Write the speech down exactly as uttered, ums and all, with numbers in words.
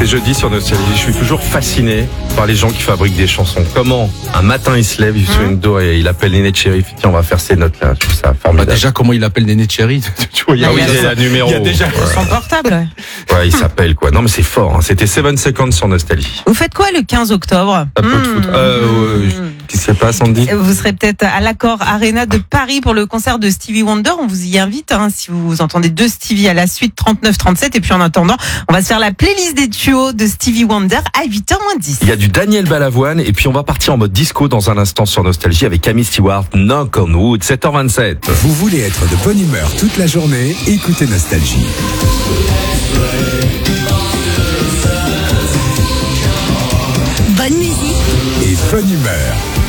C'est jeudi sur Nostalgie. Je suis toujours fasciné par les gens qui fabriquent des chansons. Comment un matin il se lève, il fait une dos et il appelle Néné Cherry. Tiens, on va faire ces notes là. Je trouve ça formidable. Bah déjà, comment il appelle Néné Cherry? Tu vois, il y a, ah oui, il y a la numéro. Il y a déjà ouais. Son portable. Ouais, il s'appelle quoi. Non mais c'est fort. Hein. C'était Seven Seconds sur Nostalgie. Vous faites quoi le quinze octobre? Ça peut te foutre. Euh, euh, Qu'est-ce qui se passe, Andy? Vous serez peut-être à l'Accor Arena de Paris pour le concert de Stevie Wonder. On vous y invite, hein, si vous entendez deux Stevie à la suite, trente-neuf trente-sept. Et puis en attendant, on va se faire la playlist des tuyaux de Stevie Wonder à huit heures moins dix. Il y a du Daniel Balavoine et puis on va partir en mode disco dans un instant sur Nostalgie avec Camille Stewart, Knock on Wood, sept heures vingt-sept. Vous voulez être de bonne humeur toute la journée? Écoutez Nostalgie. Bonne musique Et bonne humeur.